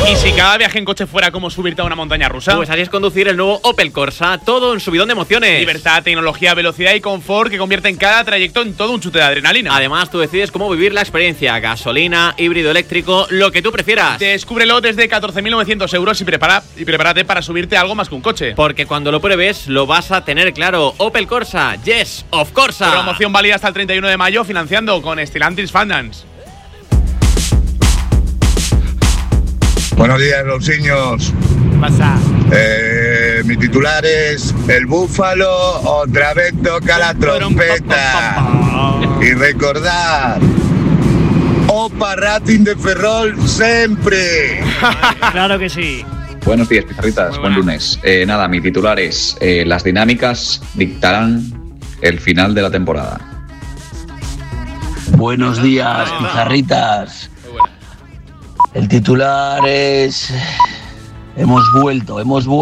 Y si cada viaje en coche fuera como subirte a una montaña rusa, pues así es conducir el nuevo Opel Corsa, todo en subidón de emociones. Libertad, tecnología, velocidad y confort que convierten cada trayecto en todo un chute de adrenalina. Además, tú decides cómo vivir la experiencia, gasolina, híbrido, eléctrico, lo que tú prefieras. Descúbrelo desde 14.900 euros y prepárate para subirte a algo más que un coche. Porque cuando lo pruebes, lo vas a tener claro. Opel Corsa, yes, of Corsa. Promoción válida hasta el 31 de mayo, financiando con Stellantis Finance. Buenos días, Rousiños. ¿Qué pasa? Mi titular es: el búfalo otra vez toca la trompeta. Y recordar, Opa Racing de Ferrol siempre. Claro que sí. Buenos días, pizarritas. Buen lunes. Nada, mi titular es: las dinámicas dictarán el final de la temporada. Buenos días, pizarritas. El titular es: hemos vuelto.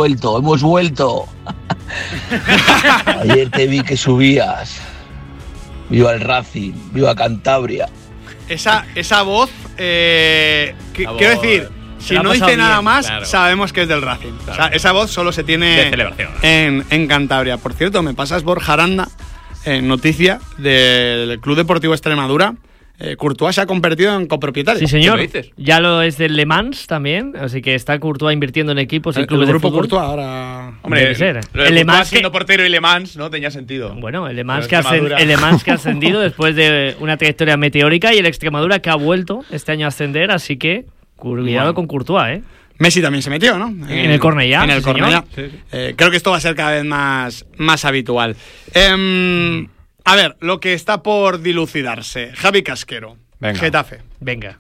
Ayer te vi que subías. Viva el Racing, viva Cantabria. Esa voz, quiero decir, si no dice nada más, claro, sabemos que es del Racing. Claro. O sea, esa voz solo se tiene de celebración, en Cantabria. Por cierto, me pasas Borja Aranda, noticia del Club Deportivo Extremadura. Courtois se ha convertido en copropietario. Sí, señor. Ya lo es del Le Mans también, así que está Courtois invirtiendo en equipos y clubes de fútbol. El grupo Courtois ahora... Hombre, debe ser. El Le Mans siendo portero y Le Mans, ¿no? Tenía sentido. Bueno, el Le Mans que ha ascendido después de una trayectoria meteórica, y el Extremadura que ha vuelto este año a ascender, así que cuidado con Courtois, Messi también se metió, ¿no? En el Cornellá. En el Cornellá. Sí. Creo que esto va a ser cada vez más habitual. A ver, lo que está por dilucidarse. Javi Casquero. Venga. Getafe. Venga.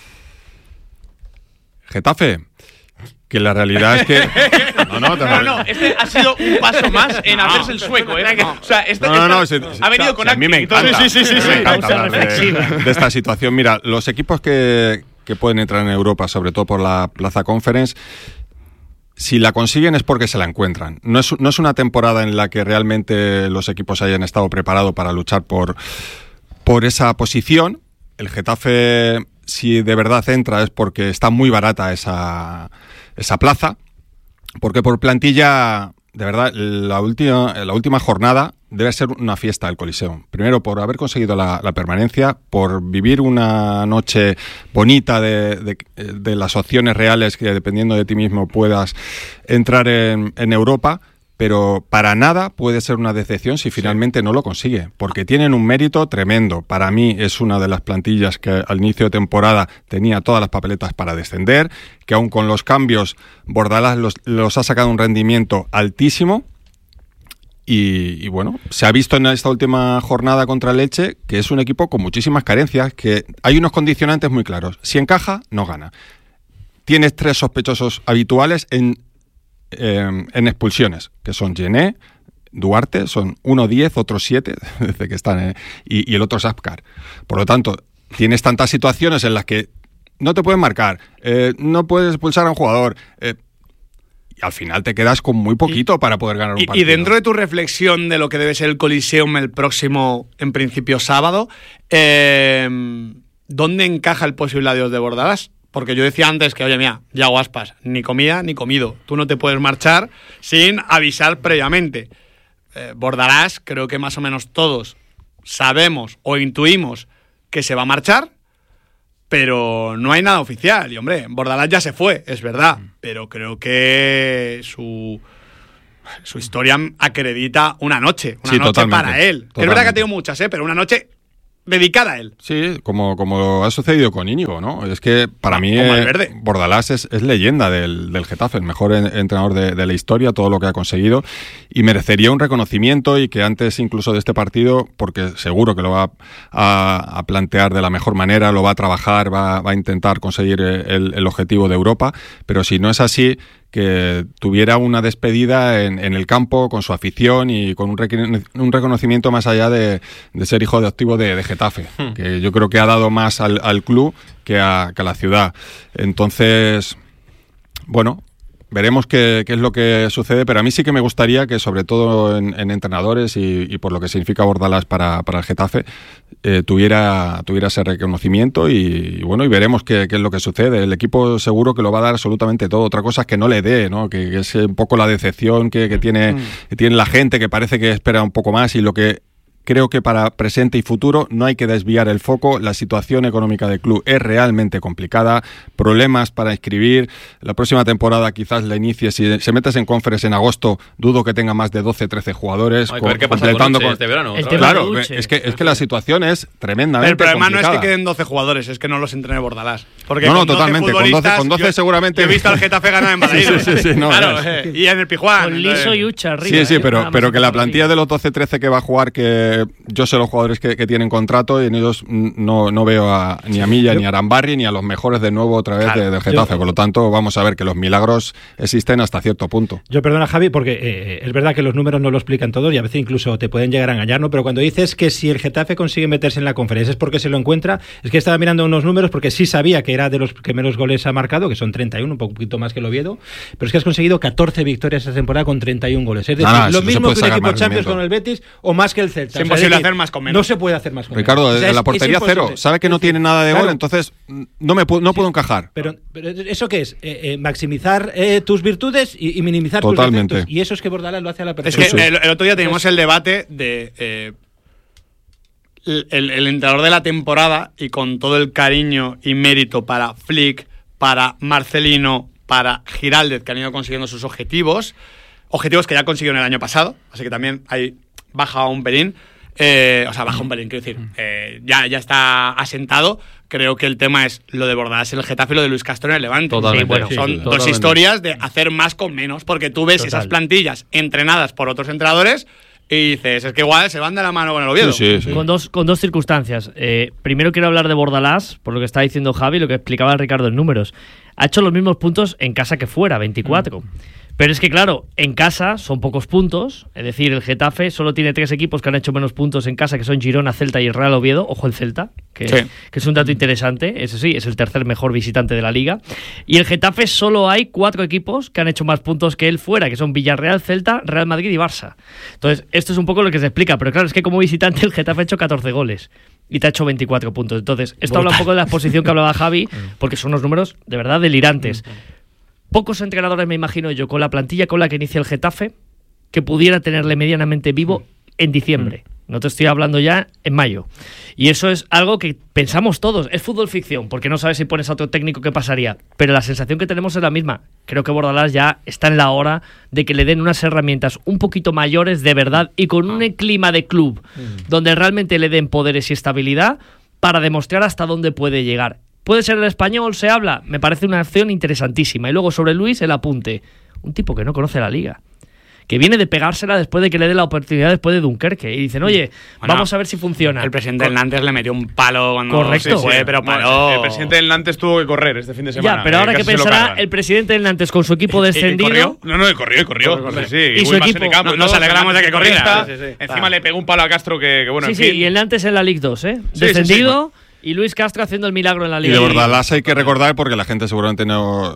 Getafe, que la realidad es que... No, este ha sido un paso más en hacerse el sueco, ¿eh? O sea, ha venido con a mí me encanta. Sí. Me encanta hablar de esta situación. Mira, los equipos que pueden entrar en Europa, sobre todo por la Plaza Conference, si la consiguen es porque se la encuentran. No es una temporada en la que realmente los equipos hayan estado preparados para luchar por esa posición. El Getafe, si de verdad entra, es porque está muy barata esa plaza, porque por plantilla, de verdad, la última jornada debe ser una fiesta del Coliseo. Primero, por haber conseguido la permanencia, por vivir una noche bonita de las opciones reales que, dependiendo de ti mismo, puedas entrar en Europa. Pero para nada puede ser una decepción si finalmente no lo consigue, porque tienen un mérito tremendo. Para mí es una de las plantillas que al inicio de temporada tenía todas las papeletas para descender, que aún con los cambios Bordalás los ha sacado un rendimiento altísimo. Y bueno, se ha visto en esta última jornada contra el Elche que es un equipo con muchísimas carencias, que hay unos condicionantes muy claros. Si encaja, no gana. Tienes 3 sospechosos habituales en expulsiones, que son Gené, Duarte, son 1 10, otros 7, desde que están, y el otro es Apcar. Por lo tanto, tienes tantas situaciones en las que no te pueden marcar, no puedes expulsar a un jugador, y al final te quedas con muy poquito para poder ganar un partido. Y dentro de tu reflexión de lo que debe ser el Coliseum el próximo, en principio, sábado, ¿dónde encaja el posible adiós de Bordalás? Porque yo decía antes que, oye, mira, Yago Aspas, ni comida ni comido. Tú no te puedes marchar sin avisar previamente. Bordalás, creo que más o menos todos sabemos o intuimos que se va a marchar, pero no hay nada oficial. Y, hombre, Bordalás ya se fue, es verdad, pero creo que su historia acredita una noche para él. Que es verdad que ha tenido muchas, pero una noche dedicada a él. Sí, como ha sucedido con Íñigo, ¿no? Es que para mí Bordalás es leyenda del Getafe, el mejor entrenador de la historia, todo lo que ha conseguido, y merecería un reconocimiento, y que antes incluso de este partido, porque seguro que lo va a plantear de la mejor manera, lo va a trabajar, va a intentar conseguir el objetivo de Europa, pero si no es así, que tuviera una despedida en el campo con su afición y con un reconocimiento más allá de ser hijo adoptivo de Getafe, que yo creo que ha dado más al club que a la ciudad. Entonces, bueno, veremos qué es lo que sucede, pero a mí sí que me gustaría que, sobre todo en entrenadores y por lo que significa Bordalás para el Getafe, tuviera ese reconocimiento y veremos qué es lo que sucede. El equipo seguro que lo va a dar absolutamente todo. Otra cosa es que no le dé, ¿no? Que es un poco la decepción que tiene la gente, que parece que espera un poco más, y lo que creo que para presente y futuro no hay que desviar el foco. La situación económica del club es realmente complicada, problemas para inscribir. La próxima temporada quizás la inicie, si se metes en Conference en agosto, dudo que tenga más de 12-13 jugadores. Hay que ver qué pasa con este verano. Claro, es que la situación es tremendamente el problema complicada. No es que queden 12 jugadores, es que no los entrene Bordalás. Porque no, totalmente. Con 12 seguramente. Yo he visto al Getafe ganar en Madrid. Sí, no, claro, y en el Pijuán. Con Liso y Ucha arriba. Sí, pero que la plantilla de los 12-13 que va a jugar, que yo sé los jugadores que tienen contrato, y en ellos no veo ni a Milla, ni a Arambarri, ni a los mejores de nuevo otra vez del Getafe. Por lo tanto, vamos a ver que los milagros existen hasta cierto punto. Yo perdona, Javi, porque es verdad que los números no lo explican todo y a veces incluso te pueden llegar a engañar, ¿no? Pero cuando dices que si el Getafe consigue meterse en la Conferencia es porque se lo encuentra, es que estaba mirando unos números porque sí sabía que era de los que menos goles ha marcado, que son 31, un poquito más que el Oviedo, pero es que has conseguido 14 victorias esta temporada con 31 goles. Es decir, lo mismo que un equipo Champions con el Betis o más que el Celta. Es imposible hacer más con menos. No se puede hacer más con menos. Ricardo, la portería cero. Sabe que no tiene nada de gol, entonces no puedo encajar. Pero ¿eso qué es? Maximizar tus virtudes y minimizar tus defectos. Y eso es que Bordalás lo hace a la perfección. Es que el otro día teníamos el debate de el entrenador de la temporada, y con todo el cariño y mérito para Flick, para Marcelino, para Giraldez, que han ido consiguiendo sus objetivos que ya consiguieron el año pasado, así que también hay baja un pelín. Baja un pelín, quiero decir, ya está asentado. Creo que el tema es lo de Bordalás en el Getafe y lo de Luis Castro en el Levante. Son dos historias de hacer más con menos, porque tú ves esas plantillas entrenadas por otros entrenadores y dices, es que igual se van de la mano con el Oviedo. Sí. Con dos circunstancias. Primero quiero hablar de Bordalás, por lo que está diciendo Javi, lo que explicaba Ricardo en números. Ha hecho los mismos puntos en casa que fuera, 24. Pero es que, claro, en casa son pocos puntos. Es decir, el Getafe solo tiene 3 equipos que han hecho menos puntos en casa, que son Girona, Celta y el Real Oviedo. Ojo, el Celta, que es un dato interesante. Eso sí, es el tercer mejor visitante de la Liga. Y el Getafe solo hay 4 equipos que han hecho más puntos que él fuera, que son Villarreal, Celta, Real Madrid y Barça. Entonces, esto es un poco lo que se explica. Pero claro, es que como visitante el Getafe ha hecho 14 goles y te ha hecho 24 puntos. Entonces, esto habla un poco de la exposición que hablaba Javi, porque son unos números de verdad delirantes. Pocos entrenadores, me imagino yo, con la plantilla con la que inicia el Getafe, que pudiera tenerle medianamente vivo en diciembre. No te estoy hablando ya en mayo. Y eso es algo que pensamos todos. Es fútbol ficción, porque no sabes si pones a otro técnico qué pasaría. Pero la sensación que tenemos es la misma. Creo que Bordalás ya está en la hora de que le den unas herramientas un poquito mayores de verdad y con un clima de club donde realmente le den poderes y estabilidad para demostrar hasta dónde puede llegar. ¿Puede ser el Español? Se habla. Me parece una acción interesantísima. Y luego sobre Luis, el apunte. Un tipo que no conoce la Liga, que viene de pegársela después de que le dé la oportunidad después de Dunkerque. Y dicen, oye, vamos a ver si funciona. El presidente del Nantes le metió un palo cuando Correcto. se fue, pero paró. El presidente del Nantes tuvo que correr este fin de semana. Ya, pero ahora ¿qué pensará el presidente del Nantes con su equipo descendido? Corrió. Sí. Y su equipo. Nos alegramos de que corriera. Encima le pegó un palo a Castro que bueno, en fin. Y el Nantes en la Ligue 2, descendido. Y Luis Castro haciendo el milagro en la Liga. Y de Bordalás hay que recordar, porque la gente seguramente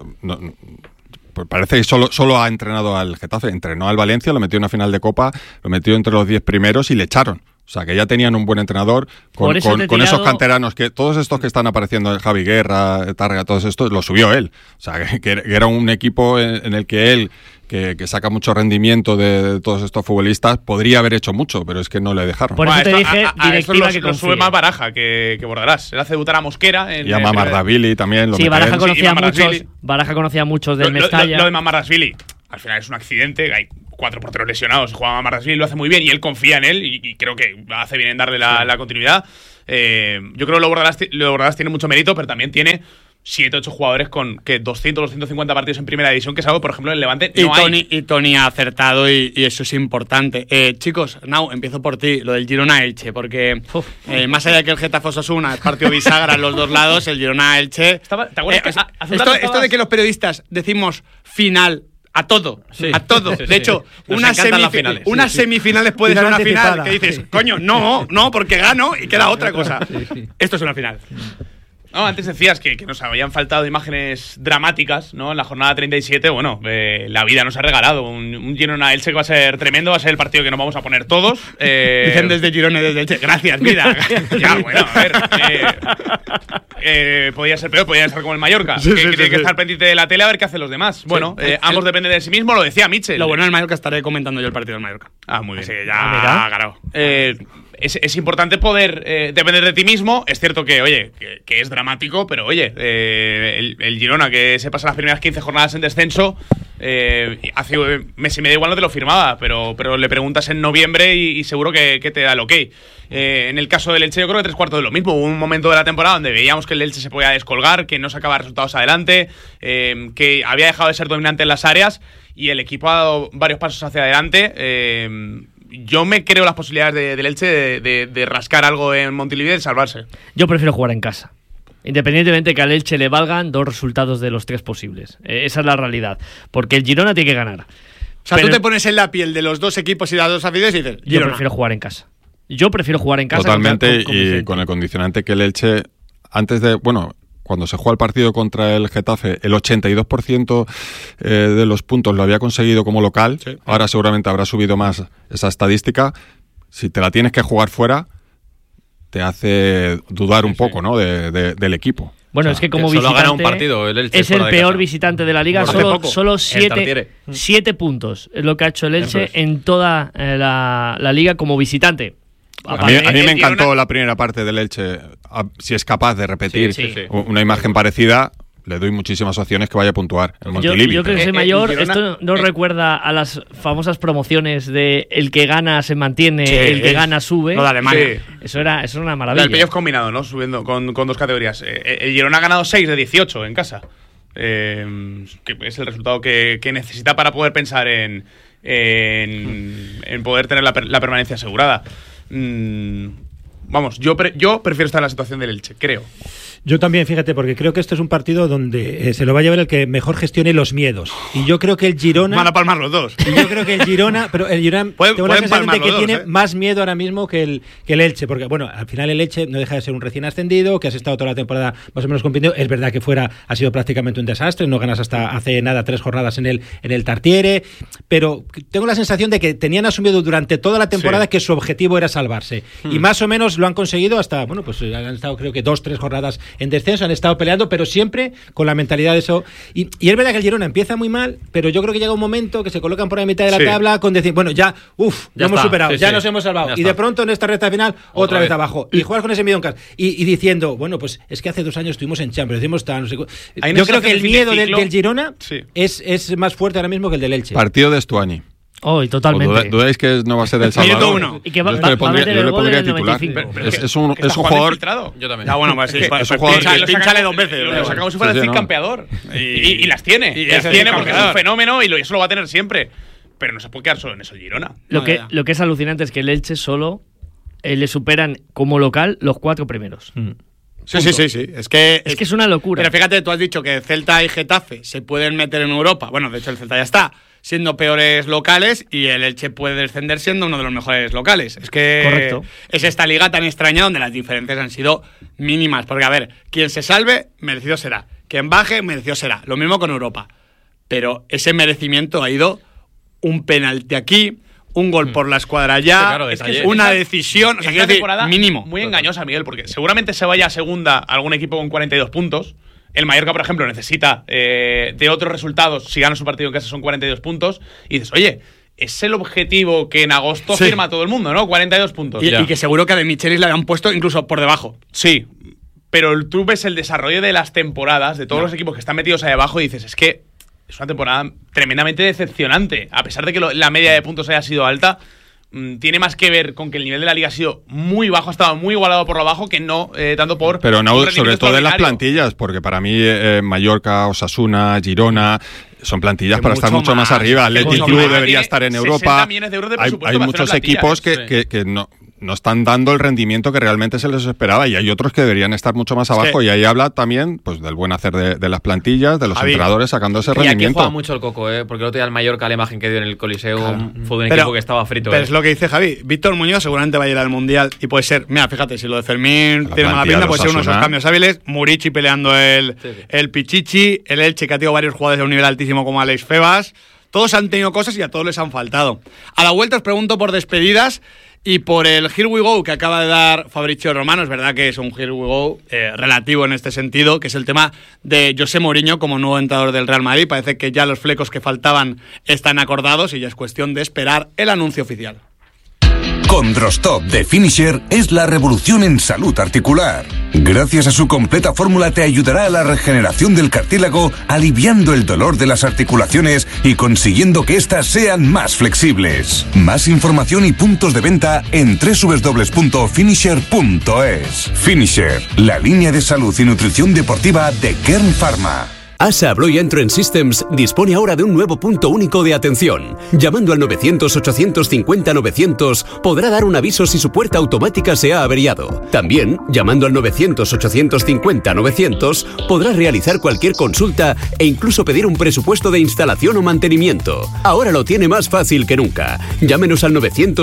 pues parece que solo ha entrenado al Getafe. Entrenó al Valencia, lo metió en una final de Copa, lo metió entre los 10 primeros y le echaron. O sea, que ya tenían un buen entrenador con esos canteranos, que todos estos que están apareciendo, Javi Guerra, Targa, todos estos, lo subió él. O sea, que era un equipo en el que él, que saca mucho rendimiento de todos estos futbolistas, podría haber hecho mucho, pero es que no le dejaron. Por eso te dije, directiva que lo sube más Baraja que Bordalás. Él hace debutar a Mosquera. Y a Mamardashvili también. Baraja conocía a muchos del Mestalla. Lo de Mamardashvili, al final es un accidente, hay 4 porteros lesionados, juega Mamardashvili, lo hace muy bien y él confía en él y creo que hace bien en darle la continuidad. Yo creo que lo Bordalás tiene mucho mérito, pero también tiene 7-8 jugadores con 200-250 partidos en primera división, que es algo, por ejemplo, en el Levante y Tony ha acertado y eso es importante. Chicos, Nau, empiezo por ti, lo del Girona-Elche, porque más allá de que el Getafe-Osasuna es partido bisagra en los dos lados, el Girona-Elche... ¿Te acuerdas? Esto de que los periodistas decimos final a todo, a todo. De hecho, unas semifinales puede ser una final que dices, coño, no, porque gano y queda otra cosa. Esto es una final. No, antes decías que nos habían faltado imágenes dramáticas, ¿no? En la jornada 37, bueno, la vida nos ha regalado un Girona-Elche que va a ser tremendo, va a ser el partido que nos vamos a poner todos. Dicen desde Girona y desde Elche, gracias, vida. Ya, bueno, a ver. Podía ser peor, podía ser como el Mallorca. Sí, que tiene que estar pendiente de la tele a ver qué hacen los demás. Bueno, ambos dependen de sí mismos, lo decía Mitchell. Lo bueno del Mallorca, estaré comentando yo el partido del Mallorca. Ah, muy bien. Así que ya, claro. Es importante poder depender de ti mismo. Es cierto que, oye, que es dramático, pero oye, el Girona que se pasa las primeras 15 jornadas en descenso, hace mes y medio igual no te lo firmaba, pero le preguntas en noviembre y seguro que te da el ok. En el caso del Elche yo creo que 3/4 de lo mismo. Hubo un momento de la temporada donde veíamos que el Elche se podía descolgar, que no sacaba resultados adelante, que había dejado de ser dominante en las áreas y el equipo ha dado varios pasos hacia adelante. Yo me creo las posibilidades del Elche de rascar algo en Montilivi y de salvarse. Yo prefiero jugar en casa. Independientemente que al Elche le valgan 2 resultados de los 3 posibles. Esa es la realidad. Porque el Girona tiene que ganar. O sea, tú te pones en la piel de los dos equipos y las dos aficiones y dices, yo prefiero jugar en casa. Yo prefiero jugar en casa. Totalmente, y con el condicionante que el Elche, antes de... Bueno, cuando se juega el partido contra el Getafe, el 82% de los puntos lo había conseguido como local. Sí. Ahora seguramente habrá subido más esa estadística. Si te la tienes que jugar fuera, te hace dudar un poco, ¿no? del equipo. Bueno, es que como visitante solo ha ganado un partido el Elche es el peor visitante de la liga. Solo 7 puntos es lo que ha hecho el Elche en toda la liga como visitante. A mí me encantó la primera parte del Elche. Si es capaz de repetir una imagen parecida, le doy muchísimas opciones que vaya a puntuar en Montilivi. Yo creo que soy mayor. Esto no recuerda a las famosas promociones de el que gana se mantiene, el que gana sube. Lo de Alemania. Eso era una maravilla. El playoff combinado, ¿no? Subiendo con 2 categorías. El Girona ha ganado 6 de 18 en casa. Que es el resultado que necesita para poder pensar en poder tener la permanencia asegurada. Vamos, yo prefiero estar en la situación del Elche, creo. Yo también, fíjate, porque creo que esto es un partido donde se lo va a llevar el que mejor gestione los miedos. Y yo creo que el Girona... Van a palmar los dos. Y yo creo que el Girona... Pero el Girona tengo la sensación de que tiene más miedo ahora mismo que el Elche. Porque, bueno, al final el Elche no deja de ser un recién ascendido, que has estado toda la temporada más o menos compitiendo. Es verdad que ha sido prácticamente un desastre. No ganas hasta hace nada 3 jornadas en el Tartiere. Pero tengo la sensación de que tenían asumido durante toda la temporada que su objetivo era salvarse. Y más o menos lo han conseguido hasta... Bueno, pues han estado creo que 2-3 jornadas en descenso, han estado peleando, pero siempre con la mentalidad de eso. Y es verdad que el Girona empieza muy mal, pero yo creo que llega un momento que se colocan por la mitad de la tabla con decir, bueno, ya hemos superado, ya nos hemos salvado. Y de pronto en esta recta final, otra vez abajo. Y juegas con ese miedo en casa. Y diciendo, bueno, pues es que hace 2 años estuvimos en Champions, decimos tal, no sé. Yo creo que el miedo del Girona es más fuerte ahora mismo que el del Elche. Partido de Stuani. Totalmente. ¿Dudáis que no va a ser el Salvador? Uno. Y que va yo le pondría titular. Es un jugador... Yo también. Ya, bueno, pues sí. Es un jugador que... Pínchale 2 veces. Lo sacamos si fuera el campeador. Y las tiene. Y las tiene porque es un fenómeno y eso lo va a tener siempre. Pero no se puede quedar solo en eso el Girona. Lo que es alucinante es que el Elche solo le superan como local los 4 primeros. Sí. Es que es una locura. Pero fíjate, tú has dicho que Celta y Getafe se pueden meter en Europa. Bueno, de hecho el Celta ya está siendo peores locales y el Elche puede descender siendo uno de los mejores locales. Es que correcto. Es esta liga tan extraña donde las diferencias han sido mínimas. Porque, a ver, quien se salve, merecido será. Quien baje, merecido será. Lo mismo con Europa. Pero ese merecimiento ha ido un penalti aquí, un gol por la escuadra allá, una decisión, o sea, quiero decir, mínimo. Muy engañosa, Miguel, porque seguramente se vaya a segunda algún equipo con 42 puntos. El Mallorca, por ejemplo, necesita de otros resultados. Si gana su partido en casa son 42 puntos. Y dices, oye, es el objetivo que en agosto firma todo el mundo, ¿no? 42 puntos. Y que seguro que a De Michelis le habían puesto incluso por debajo. Sí, pero tú ves el desarrollo de las temporadas de todos los equipos que están metidos ahí abajo y dices, es que es una temporada tremendamente decepcionante. A pesar de que la media de puntos haya sido alta, tiene más que ver con que el nivel de la liga ha sido muy bajo, ha estado muy igualado por lo bajo que no tanto por... Pero no, sobre todo en las plantillas, porque para mí Mallorca, Osasuna, Girona son plantillas para estar mucho más arriba. Athletic Club debería estar en Europa. De euros de hay muchos equipos que no están dando el rendimiento que realmente se les esperaba, y hay otros que deberían estar mucho más abajo, y ahí habla también pues del buen hacer de las plantillas, de los entrenadores sacando ese rendimiento. Y aquí juega mucho el Coco, porque el otro día el Mallorca, la imagen que dio en el Coliseo, fue un equipo que estaba frito. Pero es lo que dice Javi, Víctor Muñoz seguramente va a ir al Mundial y puede ser, mira, fíjate, si lo de Fermín tiene mala pinta, puede ser uno de esos cambios hábiles. Murici peleando el Pichichi, el Elche, que ha tenido varios jugadores de un nivel altísimo como Alex Febas. Todos han tenido cosas y a todos les han faltado. A la vuelta os pregunto por despedidas y por el Here We Go que acaba de dar Fabrizio Romano. Es verdad que es un Here We Go relativo en este sentido, que es el tema de José Mourinho como nuevo entrenador del Real Madrid. Parece que ya los flecos que faltaban están acordados y ya es cuestión de esperar el anuncio oficial. Condrostop de Finisher es la revolución en salud articular. Gracias a su completa fórmula te ayudará a la regeneración del cartílago, aliviando el dolor de las articulaciones y consiguiendo que éstas sean más flexibles. Más información y puntos de venta en www.finisher.es. Finisher, la línea de salud y nutrición deportiva de Kern Pharma. ASA Abloy Entrance Systems dispone ahora de un nuevo punto único de atención. Llamando al 900-850-900 podrá dar un aviso si su puerta automática se ha averiado. También, llamando al 900-850-900 podrá realizar cualquier consulta e incluso pedir un presupuesto de instalación o mantenimiento. Ahora lo tiene más fácil que nunca. Llámenos al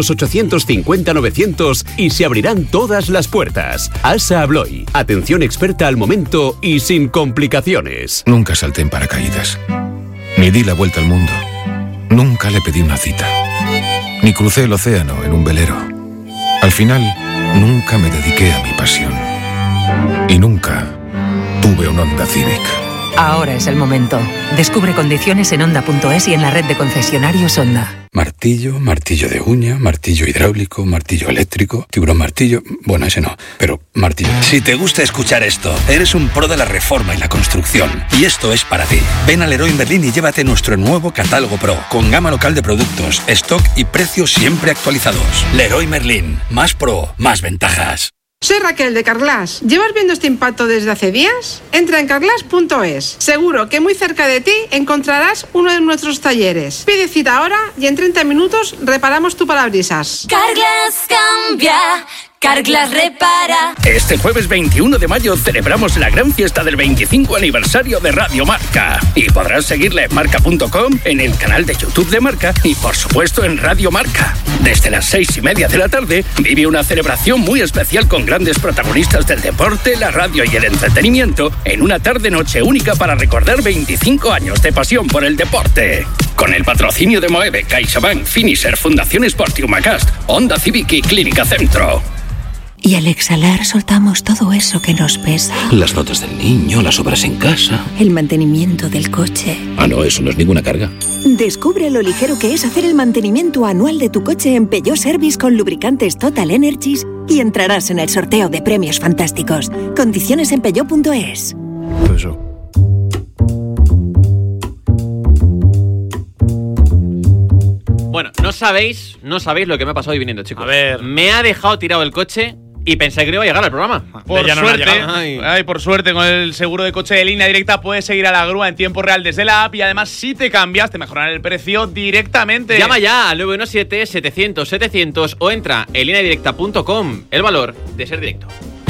900-850-900 y se abrirán todas las puertas. ASA Abloy, atención experta al momento y sin complicaciones. Nunca salté en paracaídas, ni di la vuelta al mundo, nunca le pedí una cita, ni crucé el océano en un velero. Al final, nunca me dediqué a mi pasión y nunca tuve un Honda Civic. Ahora es el momento. Descubre condiciones en Honda.es y en la red de concesionarios Honda. Martillo, martillo de uña, martillo hidráulico, martillo eléctrico, tiburón martillo... Bueno, ese no, pero martillo. Si te gusta escuchar esto, eres un pro de la reforma y la construcción. Y esto es para ti. Ven a Leroy Merlin y llévate nuestro nuevo catálogo Pro, con gama local de productos, stock y precios siempre actualizados. Leroy Merlin. Más pro, más ventajas. Soy Raquel de Carglass. ¿Llevas viendo este impacto desde hace días? Entra en carglass.es. Seguro que muy cerca de ti encontrarás uno de nuestros talleres. Pide cita ahora y en 30 minutos reparamos tu parabrisas. Carglass cambia. Carglass repara. Este jueves 21 de mayo celebramos la gran fiesta del 25 aniversario de Radio Marca. Y podrás seguirla en marca.com, en el canal de YouTube de Marca y por supuesto en Radio Marca. Desde las 6:30 de la tarde vive una celebración muy especial con grandes protagonistas del deporte, la radio y el entretenimiento en una tarde-noche única para recordar 25 años de pasión por el deporte. Con el patrocinio de Moeve, CaixaBank, Finisher, Fundación Sport y Humacast, Honda Civic y Clínica Centro. Y al exhalar soltamos todo eso que nos pesa. Las notas del niño, las obras en casa. El mantenimiento del coche. Ah, no, eso no es ninguna carga. Descubre lo ligero que es hacer el mantenimiento anual de tu coche en Peugeot Service con lubricantes Total Energies y entrarás en el sorteo de premios fantásticos. Condiciones en peugeot.es. Bueno, no sabéis lo que me ha pasado hoy viniendo, chicos. A ver. Me ha dejado tirado el coche y pensé que no iba a llegar al programa. Por suerte, por suerte, con el seguro de coche de Línea Directa puedes seguir a la grúa en tiempo real desde la app y además si te cambias te mejorarán el precio directamente. Llama ya al 917-700-700 o entra en lineadirecta.com. El valor de ser directo.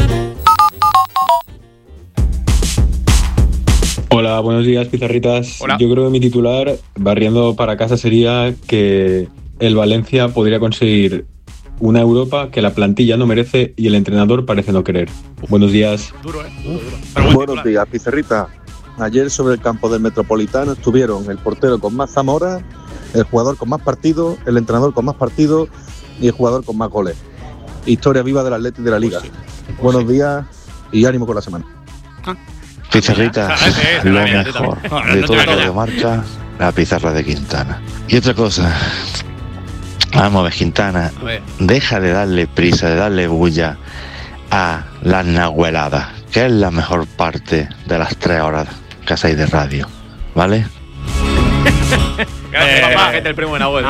Hola, buenos días, pizarritas. Hola. Yo creo que mi titular, barriendo para casa, sería que el Valencia podría conseguir una Europa que la plantilla no merece y el entrenador parece no querer. Buenos días. Buenos días, pizarrita. Ayer sobre el campo del Metropolitano estuvieron el portero con más Zamora, el jugador con más partidos, el entrenador con más partidos y el jugador con más goles. Historia viva del Atleti de la Liga. Buenos días y ánimo con la semana. Pizarrita, lo mejor de todo Radio Marca, la pizarra de Quintana. Y otra cosa, vamos a ver, Quintana, deja de darle prisa, de darle bulla a las nahueladas, que es la mejor parte de las 3 horas que hacéis de radio, ¿vale? Gracias, papá. Gente el primo de Nahuel.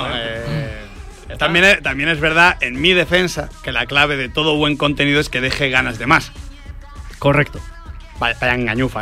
También es verdad, en mi defensa, que la clave de todo buen contenido es que deje ganas de más. Correcto. Vaya engañufa.